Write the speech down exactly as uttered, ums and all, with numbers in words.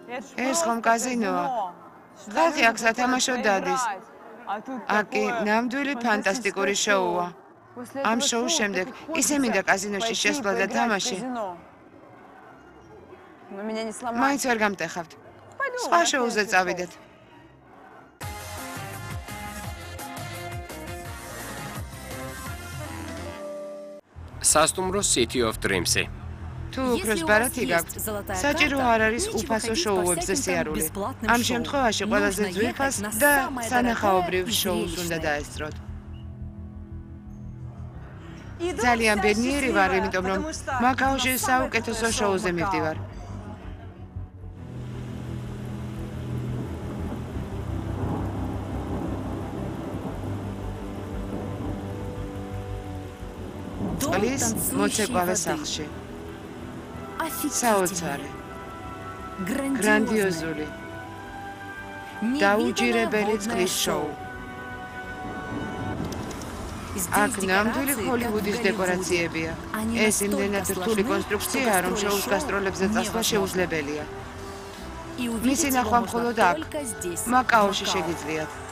ეს ხომ კაზინოა. ხალხი აქ სათამაშოდ დადის. აკი ნამდვილი ფანტასტიკური შოუა. ამ შოუს შემდეგ ისე მინდა კაზინოში შესვლა და თამაში. მაინც ვერ გამტეხავთ. სხვა შოუზე წავიდეთ. სასტუმრო City of Dreams-ი. თუ უფროს ბარათი გაქვთ, საჭირო არ არის უფასო შოუებზე სიარული. ამ შემთხვევაში ყველაზე ძვირფას და სანახაობრივ შოუს უნდა დაესწროთ. ძალიან ბედნიერი ვარ, იმიტომ რომ მაკაოში საუკეთესო შოუზე მივდივარ. წყლის მოცეკვავე სახლში. საოცარი. გრანდიოზული. დაუჯირებელი წყლის შოუ. აქ ნამდვილი ჰოლივუდის დეკორაციებია. ეს იმდენად რთული კონსტრუქციაა, რომ შოუს გასტროლებზე წასვლა შეუძლებელია. მისი ნახვა მხოლოდ აქ, მაკაოში შეგიძლიათ.